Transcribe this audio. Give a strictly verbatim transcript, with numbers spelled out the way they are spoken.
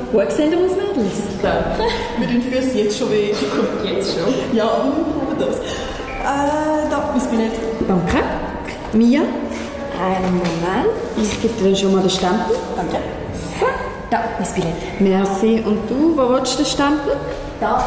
Gut sehen wir uns, Mädels. Danke. Mir tun die Füße jetzt schon weh. Jetzt schon? Ja, aber das. Äh, da, mein Billett. Danke. Mia? Einen Moment. Ich gebe dir schon mal den Stempel. Danke. So. Da, mein Billett. Merci. Und du, wo willst du den Stempel? Da.